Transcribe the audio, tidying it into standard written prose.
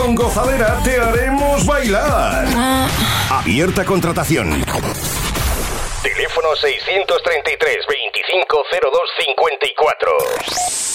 con gozadera te haremos bailar. Abierta contratación. Teléfono 633 250254.